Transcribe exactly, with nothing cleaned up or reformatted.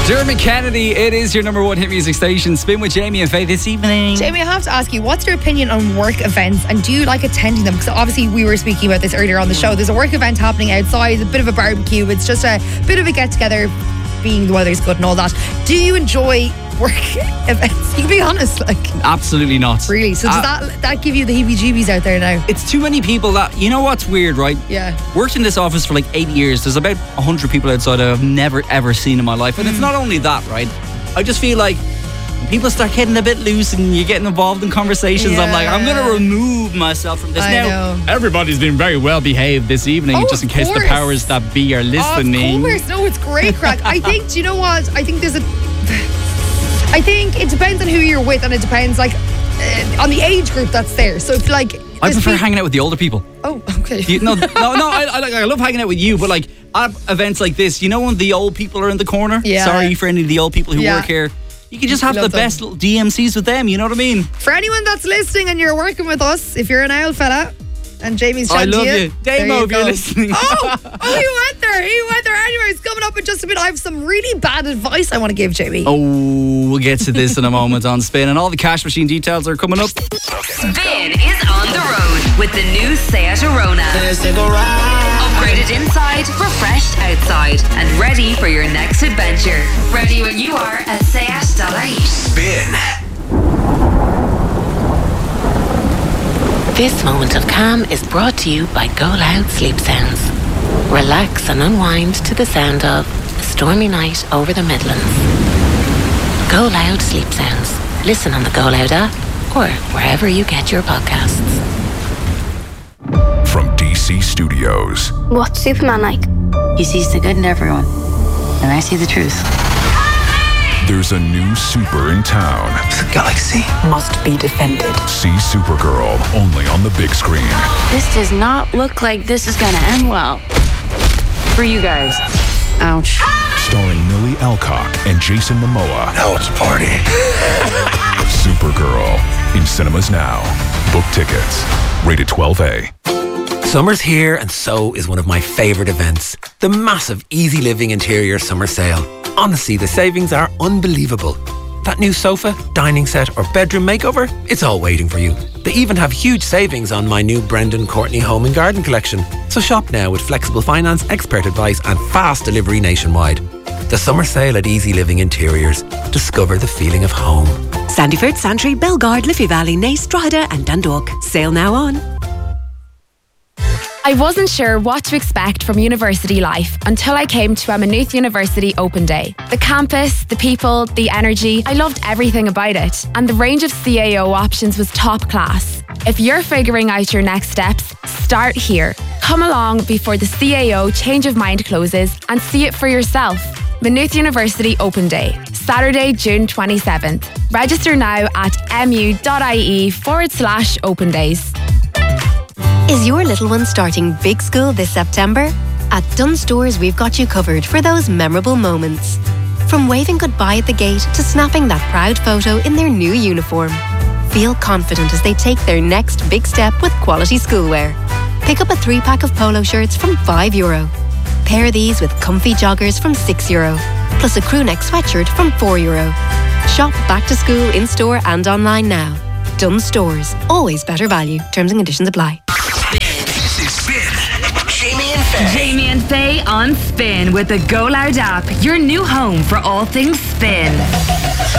Dermot Kennedy, it is your number one hit music station. Spin with Jamie and Faye this evening. Jamie, I have to ask you, what's your opinion on work events and do you like attending them? Because obviously we were speaking about this earlier on the show. There's a work event happening outside, a bit of a barbecue. It's just a bit of a get-together, being the weather's good and all that. Do you enjoy work events? You can be honest, like. Absolutely not. Really? So does uh, that that give you the heebie-jeebies out there now? It's too many people that, you know what's weird, right? Yeah. Worked in this office for like eight years. There's about one hundred people outside I've never ever seen in my life. And mm. it's not only that, right? I just feel like people start getting a bit loose and you're getting involved in conversations. Yeah. I'm like, I'm going to remove myself from this. I now, know. Everybody's been very well behaved this evening, oh, just in case course. the powers that be are listening. Of course. No, it's great crack. I think, do you know what? I think there's a... I think it depends on who you're with, and it depends like uh, on the age group that's there. So if like I prefer people, hanging out with the older people. Oh, okay. You, no, no, no. I, I, I love hanging out with you, but like at events like this, you know, when the old people are in the corner. Yeah. Sorry for any of the old people who yeah. work here. You can just have the them. best little D M Cs with them. You know what I mean? For anyone that's listening and you're working with us, if you're an owl fella. And Jamie's I love you. you. Damo, if you're listening. Oh, oh, he went there. He went there. Anyways, coming up in just a bit, I have some really bad advice I want to give Jamie. Oh, we'll get to this in a moment on Spin. And all the cash machine details are coming up. Spin is on the road with the new Seat Arona. Upgraded inside, refreshed outside, and ready for your next adventure. Ready when you are at seat dot I E. Spin. This moment of calm is brought to you by Go Loud Sleep Sounds. Relax and unwind to the sound of A Stormy Night Over the Midlands. Go Loud Sleep Sounds. Listen on the Go Loud app or wherever you get your podcasts. From D C Studios. What's Superman like? He sees the good in everyone, and I see the truth. There's a new super in town. The galaxy must be defended. See Supergirl only on the big screen. This does not look like this is gonna end well. For you guys. Ouch. Starring Millie Alcock and Jason Momoa. Now it's a party. Supergirl in cinemas now. Book tickets. Rated twelve A. Summer's here, and so is one of my favourite events, the massive Easy Living Interior Summer Sale. Honestly, the savings are unbelievable. That new sofa, dining set or bedroom makeover, it's all waiting for you. They even have huge savings on my new Brendan Courtney Home and Garden collection. So shop now with flexible finance, expert advice and fast delivery nationwide. The summer sale at Easy Living Interiors. Discover the feeling of home. Sandyford, Santry, Belgard, Liffey Valley, Naas, Drogheda and Dundalk. Sale now on. I wasn't sure what to expect from university life until I came to a Maynooth University Open Day. The campus, the people, the energy, I loved everything about it. And the range of C A O options was top class. If you're figuring out your next steps, start here. Come along before the C A O change of mind closes and see it for yourself. Maynooth University Open Day, Saturday, June twenty-seventh. Register now at mu.ie forward slash open days. Is your little one starting big school this September? At Dunnes Stores, we've got you covered for those memorable moments. From waving goodbye at the gate to snapping that proud photo in their new uniform. Feel confident as they take their next big step with quality schoolwear. Pick up a three-pack of polo shirts from five euro. Pair these with comfy joggers from six euro. Plus a crewneck sweatshirt from four euro. Shop back to school in-store and online now. Dunnes Stores. Always better value. Terms and conditions apply. This is Spin. Jamie and Faye. Jamie and Faye on Spin with the Go Loud app, your new home for all things spin.